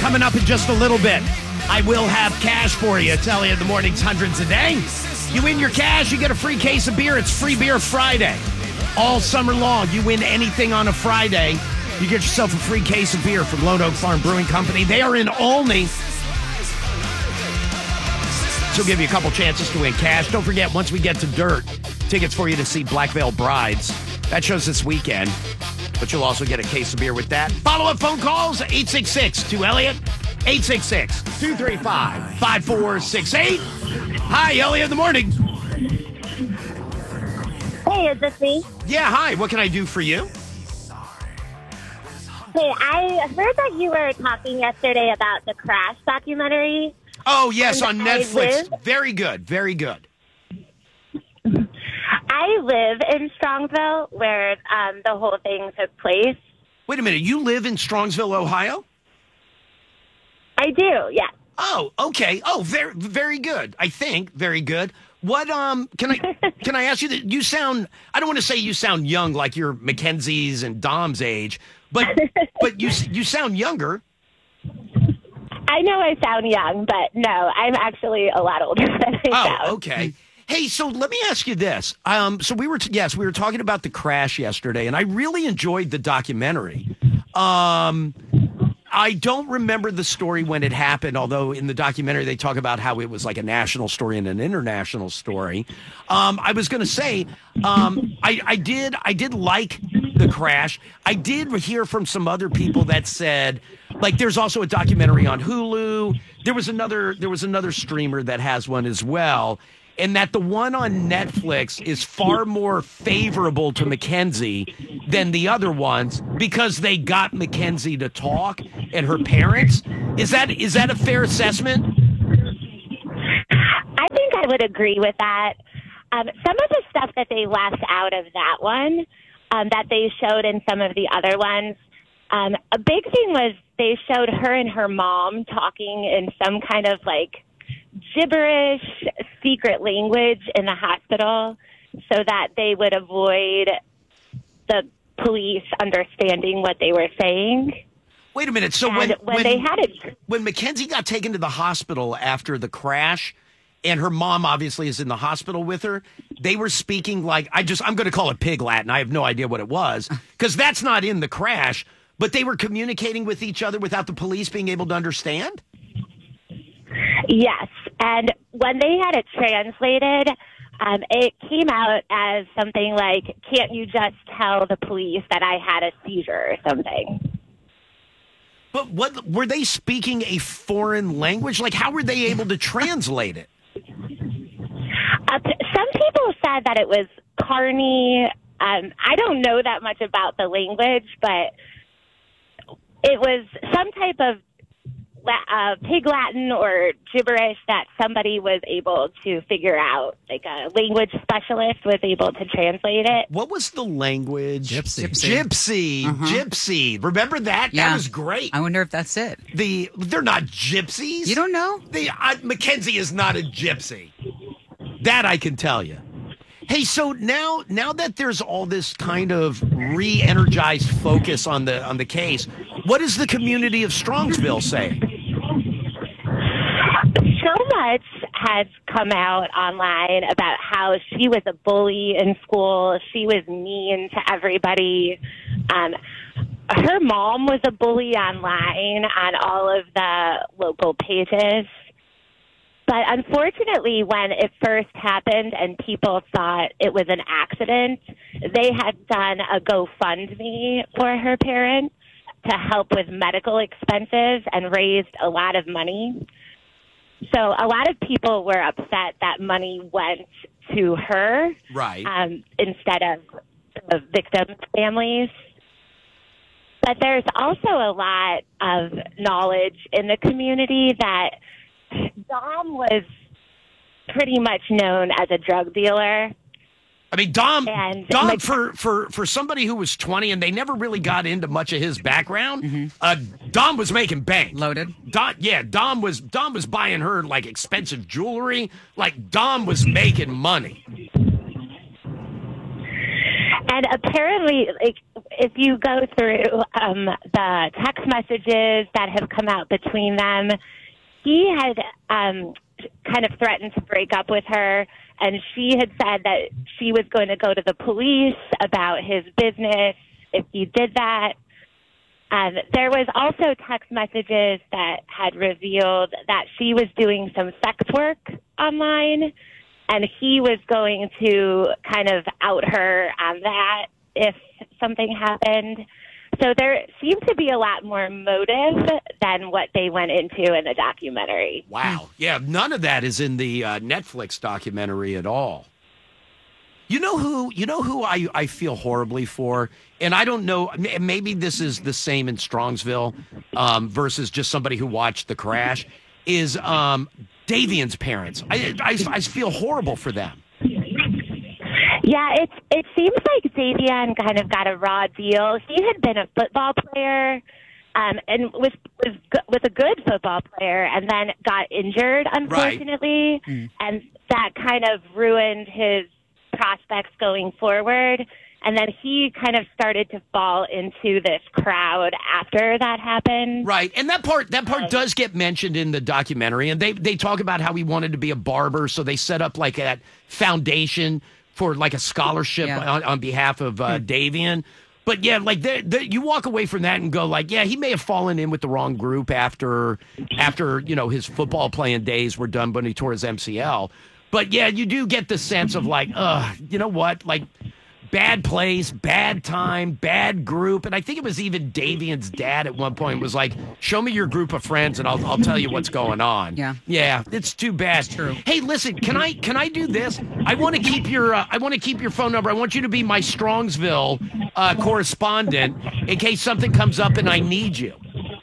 Coming up in just a little bit, I will have cash for you. It's Elliot in the Morning's Hundreds a Day. You win your cash, you get a free case of beer. It's Free Beer Friday. All summer long, you win anything on a Friday, you get yourself a free case of beer from Lone Oak Farm Brewing Company. They are in Olney. So we'll give you a couple chances to win cash. Don't forget, once we get to Dirt, tickets for you to see Black Veil Brides. That show's this weekend. But you'll also get a case of beer with that. Follow-up phone calls, 866-2-ELLIOT, 866-235-5468. Hi, Elliot in the morning. Hey, is this me? Yeah, hi. What can I do for you? Hey, I heard that you were talking yesterday about the Crash documentary. Oh, yes, And on I Netflix. live- Very good, very good. I live in Strongsville, where the whole thing took place. Wait a minute. You live in Strongsville, Ohio? I do, yes. Oh, okay. Oh, very, very good. I think very good. What can I ask you that you sound? I don't want to say you sound young like you're Mackenzie's and Dom's age, but you sound younger. I know I sound young, but no, I'm actually a lot older than I sound. Oh, okay. Hey, so let me ask you this. So we were talking about the crash yesterday, and I really enjoyed the documentary. I don't remember the story when it happened, although in the documentary they talk about how it was like a national story and an international story. I was going to say, I did like the crash. I did hear from some other people that said, like, there's also a documentary on Hulu. There was another streamer that has one as well. And that the one on Netflix is far more favorable to Mackenzie than the other ones because they got Mackenzie to talk and her parents. Is that a fair assessment? I think I would agree with that. Some of the stuff that they left out of that one, that they showed in some of the other ones, a big thing was they showed her and her mom talking in some kind of like gibberish secret language in the hospital so that they would avoid the police understanding what they were saying. Wait a minute. So when Mackenzie got taken to the hospital after the crash, and her mom obviously is in the hospital with her, they were speaking like, I'm going to call it pig Latin. I have no idea what it was because that's not in the crash, but they were communicating with each other without the police being able to understand? Yes, and when they had it translated, it came out as something like, can't you just tell the police that I had a seizure or something? But what were they speaking a foreign language? Like, how were they able to translate it? Some people said that it was Carney. I don't know that much about the language, but it was some type of pig Latin or gibberish that somebody was able to figure out. Like a language specialist was able to translate it. What was the language? Gypsy. Gypsy. Remember that? Yeah. That was great. I wonder if that's it. They're not gypsies. You don't know? Mackenzie is not a gypsy. That I can tell you. Hey, so now that there's all this kind of re-energized focus on the case, what does the community of Strongsville say? So much has come out online about how she was a bully in school. She was mean to everybody. Her mom was a bully online on all of the local pages. But unfortunately, when it first happened and people thought it was an accident, they had done a GoFundMe for her parents to help with medical expenses and raised a lot of money. So a lot of people were upset that money went to her, Right. Instead of the victims' families. But there's also a lot of knowledge in the community that Dom was pretty much known as a drug dealer. I mean, Dom for somebody who was 20 and they never really got into much of his background, Dom was making bank. Loaded. Dom was buying her like expensive jewelry. Like Dom was making money. And apparently, like, if you go through the text messages that have come out between them, he had kind of threatened to break up with her, and she had said that she was going to go to the police about his business if he did that. There was also text messages that had revealed that she was doing some sex work online, and he was going to kind of out her on that if something happened. So there seemed to be a lot more motive than what they went into in the documentary. Wow. Yeah, none of that is in the Netflix documentary at all. You know who I feel horribly for? And I don't know, maybe this is the same in Strongsville versus just somebody who watched the crash, is Davian's parents. I feel horrible for them. Yeah, it seems like Davian kind of got a raw deal. He had been a football player and was a good football player, and then got injured, unfortunately, right. And that kind of ruined his prospects going forward. And then he kind of started to fall into this crowd after that happened. Right. And that part does get mentioned in the documentary. And they talk about how he wanted to be a barber. So they set up like that foundation for like a scholarship on behalf of Davian. But yeah, like you walk away from that and go like, yeah, he may have fallen in with the wrong group after his football playing days were done when he tore his MCL. But yeah, you do get the sense of like, you know what, like bad place, bad time, bad group. And I think it was even Davian's dad at one point was like, show me your group of friends and I'll tell you what's going on. Yeah. Yeah, it's too bad. It's true. Hey, listen, can I do this? I want to keep your phone number. I want you to be my Strongsville correspondent in case something comes up and I need you.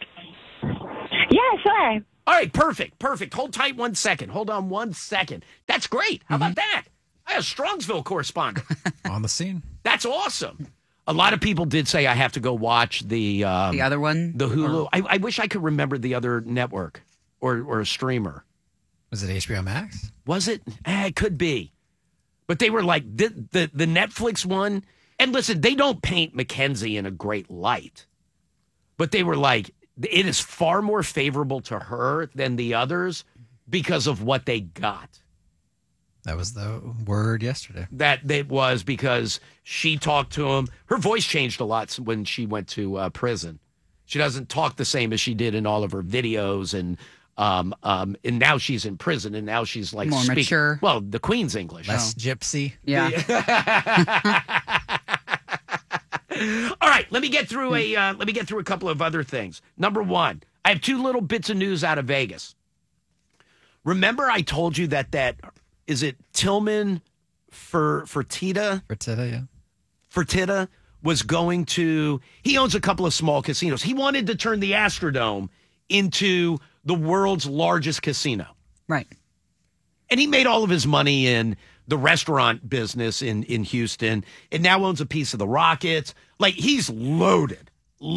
Yeah, sure. All right, perfect. Hold tight 1 second. Hold on 1 second. That's great. How about that? I have a Strongsville correspondent. On the scene. That's awesome. A lot of people did say I have to go watch the other one, the Hulu. I wish I could remember the other network or a streamer. Was it HBO Max? Was it? It could be. But they were like the Netflix one. And listen, they don't paint Mackenzie in a great light. But they were like, it is far more favorable to her than the others because of what they got. That was the word yesterday. That it was because she talked to him. Her voice changed a lot when she went to prison. She doesn't talk the same as she did in all of her videos, and now she's in prison, and now she's like more mature. Well, the Queen's English. Less gypsy. Yeah. All right, let me get through a couple of other things. Number one, I have two little bits of news out of Vegas. Remember, I told you that is it Tillman Fertitta? Fertitta, yeah. Fertitta was going to. He owns a couple of small casinos. He wanted to turn the Astrodome into the world's largest casino. Right. And he made all of his money in the restaurant business in Houston, and now owns a piece of the Rockets. Like, he's loaded.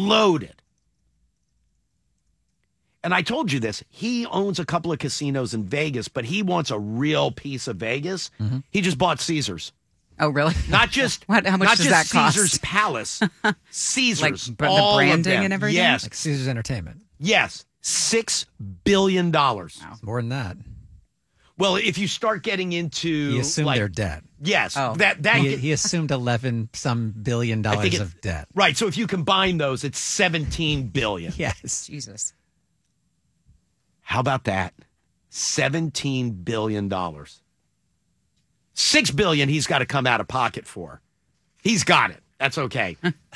And I told you this. He owns a couple of casinos in Vegas, but he wants a real piece of Vegas. Mm-hmm. He just bought Caesars. Oh, really? Not just how much does that cost? Caesars Palace. Caesars. Like the branding and everything? Yes. Like Caesars Entertainment. Yes. $6 billion. Wow. It's more than that. Well, if you start getting into... He assumed their debt. Yes. Oh. He assumed 11-some billion dollars of debt. Right. So if you combine those, it's $17 billion. Yes. Jesus. How about that? $17 billion. $6 billion he's got to come out of pocket for. He's got it. That's okay.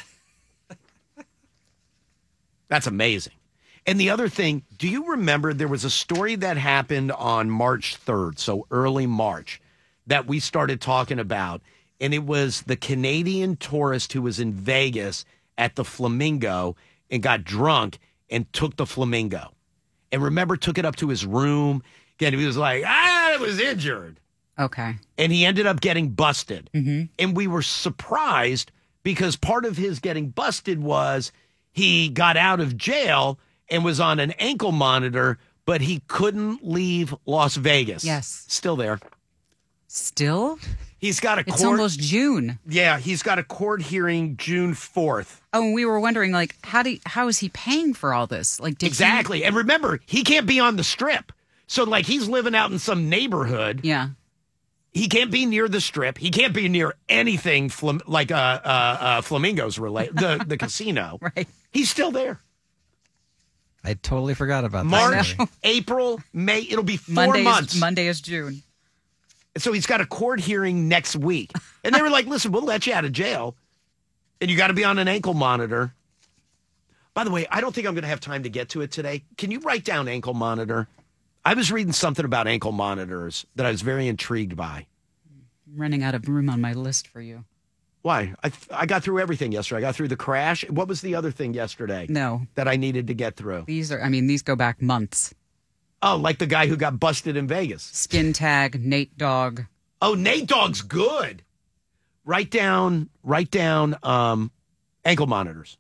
That's amazing. And the other thing, do you remember there was a story that happened on March 3rd, so early March, that we started talking about, and it was the Canadian tourist who was in Vegas at the Flamingo and got drunk and took the Flamingo. And remember, took it up to his room. Again, he was like, I was injured. Okay. And he ended up getting busted. Mm-hmm. And we were surprised because part of his getting busted was he got out of jail and was on an ankle monitor, but he couldn't leave Las Vegas. Yes. Still there. Still? He's got a court. It's almost June. Yeah, he's got a court hearing June 4th. Oh, and we were wondering, like, how is he paying for all this? Like, exactly. And remember, he can't be on the Strip. So, like, he's living out in some neighborhood. Yeah. He can't be near the Strip. He can't be near anything Flamingos related, the casino. Right. He's still there. I totally forgot about that. March, April, May. It'll be 4 months. Monday is June. So he's got a court hearing next week. And they were like, listen, we'll let you out of jail. And you got to be on an ankle monitor. By the way, I don't think I'm going to have time to get to it today. Can you write down ankle monitor? I was reading something about ankle monitors that I was very intrigued by. I'm running out of room on my list for you. Why? I got through everything yesterday. I got through the crash. What was the other thing yesterday? No. That I needed to get through? These go back months. Oh, like the guy who got busted in Vegas. Skin tag, Nate Dogg. Oh, Nate Dogg's good. Write down ankle monitors.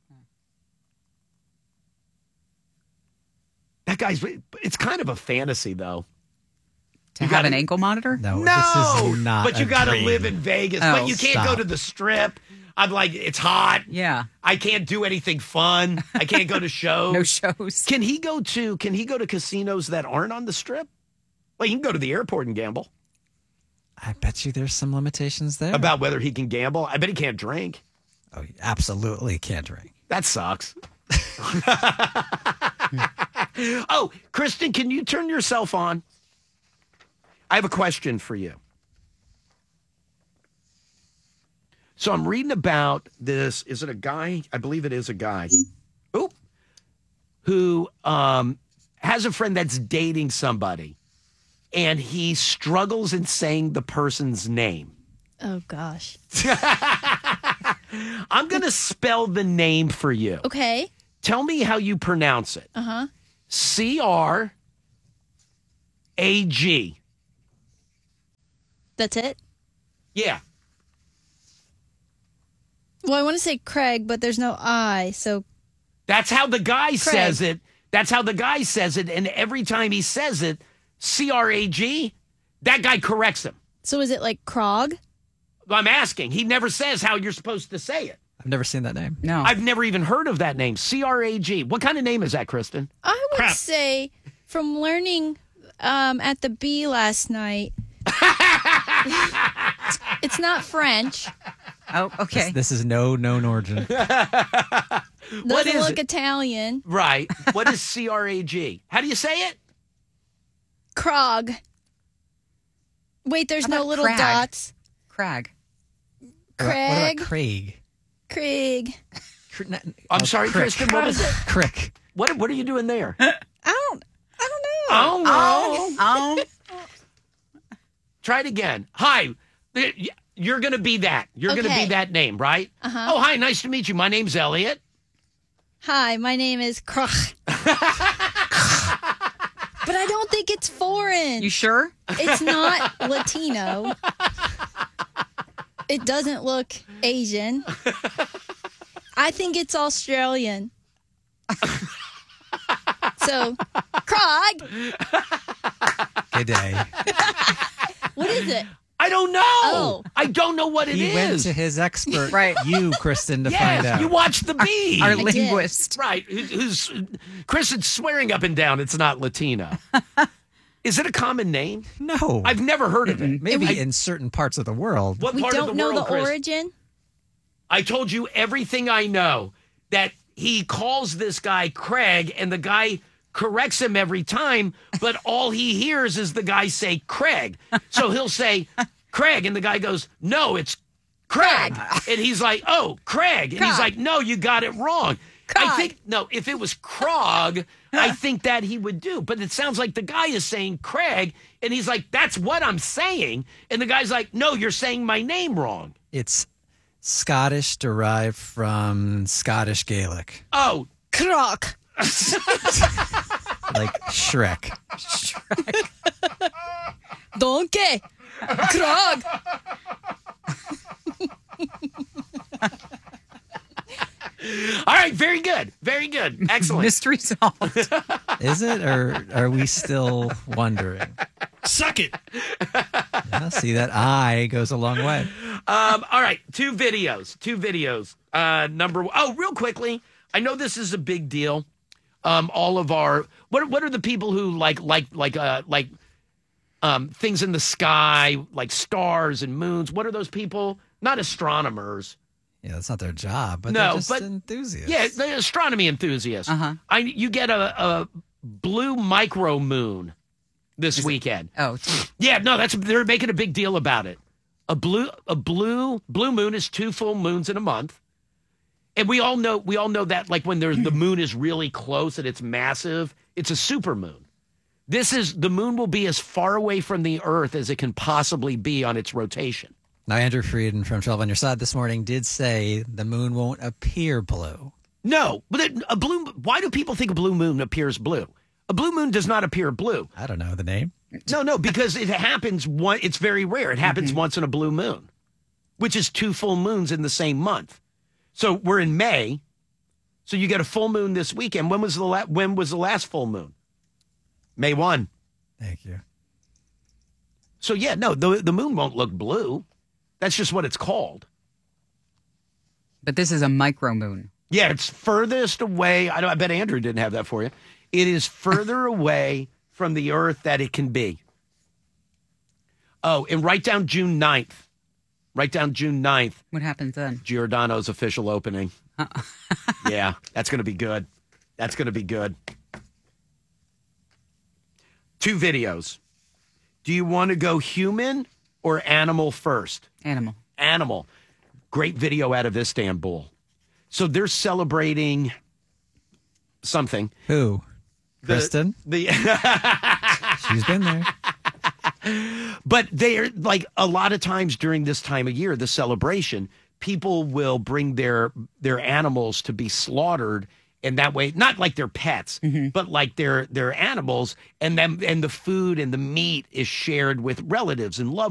That guy's, it's kind of a fantasy, though. To have an ankle monitor? No, this is not. But you got to live in Vegas. But you can't go stop. to the Strip. I'm like, it's hot. Yeah. I can't do anything fun. I can't go to shows. No shows. Can he go to casinos that aren't on the Strip? Well, you can go to the airport and gamble. I bet you there's some limitations there. About whether he can gamble. I bet he can't drink. Oh, he absolutely can't drink. That sucks. Oh, Kristen, can you turn yourself on? I have a question for you. So I'm reading about this. Is it a guy? I believe it is a guy. Oop. Who has a friend that's dating somebody, and he struggles in saying the person's name. Oh, gosh. I'm going to spell the name for you. Okay. Tell me how you pronounce it. Uh-huh. C-R-A-G. That's it? Yeah. Well, I want to say Craig, but there's no I, so... That's how the guy says it. That's how the guy says it. And every time he says it, C-R-A-G, that guy corrects him. So is it like Krog? I'm asking. He never says how you're supposed to say it. I've never seen that name. No. I've never even heard of that name. C-R-A-G. What kind of name is that, Kristen? I would say, from learning at the B last night, it's not French. Oh, okay. This is no known origin. What Doesn't is look it? Italian. Right. What is C-R-A-G? How do you say it? Krog. Wait, there's How no about little Crag? dots. Crag. What Craig. about Craig? Craig. I'm sorry, Crick. Kristen. What was it? Crick. What are you doing there? I don't know. Oh. Try it again. Hi. You're going to be that. You're going to be Okay. that name, right? Uh-huh. Oh, hi. Nice to meet you. My name's Elliot. Hi, my name is Krog. But I don't think it's foreign. You sure? It's not Latino. It doesn't look Asian. I think it's Australian. So, Krog, Good day. what is it? I don't know. Oh. I don't know what it is. He went to his expert, Right. you, Kristen, to find Yes, out. you watched the bee. Our did. linguist. Right. Who's Kristen's swearing up and down it's not Latino. Is it a common name? No. I've never heard of it. Maybe in certain parts of the world. What We part don't of the know world, the Chris? origin. I told you everything I know. That he calls this guy Craig, and the guy corrects him every time, but all he hears is the guy say Craig. So he'll say Craig, and the guy goes, no, it's Craig. And he's like, oh, Craig. And he's Krog. like, no, you got it wrong. Krog. I think, no, if it was Krog, I think that he would do. But it sounds like the guy is saying Craig, and he's like, that's what I'm saying. And the guy's like, no, you're saying my name wrong. It's Scottish, derived from Scottish Gaelic, Oh, Krog. like Shrek. Donkey. Krog. all right, very good. Very good. Excellent. Mystery solved. Is it, or are we still wondering? Suck it. See, that eye goes a long way. All right, two videos. Real quickly, I know this is a big deal. All of our what are the people who like things in the sky, like stars and moons? What are those people? Not astronomers. Yeah, that's not their job, but No, they're just but- enthusiasts. Yeah, the astronomy enthusiasts. You get a blue micro moon this weekend. Oh, Yeah, no, they're making a big deal about it. A blue moon is 2 full moons in a month. And we all know that, like, when the moon is really close and it's massive, it's a super moon. The moon will be as far away from the earth as it can possibly be on its rotation. Now, Andrew Frieden from 12 on Your Side this morning did say the moon won't appear blue. No, but why do people think a blue moon appears blue? A blue moon does not appear blue. I don't know the name. No, because it happens it's very rare. It happens once in a blue moon, which is 2 full moons in the same month. So we're in May. So you get a full moon this weekend. When was the last full moon? May 1. Thank you. So yeah, no, the moon won't look blue. That's just what it's called. but this is a micro moon. Yeah, it's furthest away. I bet Andrew didn't have that for you. It is further away from the earth that it can be. Oh, and write down June 9th. Write down June 9th. What happens then? Giordano's official opening. Yeah, that's going to be good. That's going to be good. 2 videos. Do you want to go human or animal first? Animal. Animal. Great video out of Istanbul. So they're celebrating something. Who? Kristen? She's been there. But they're like, a lot of times during this time of year, the celebration, people will bring their animals to be slaughtered. And that way, not like their pets, but like their animals, and the food and the meat is shared with relatives and loved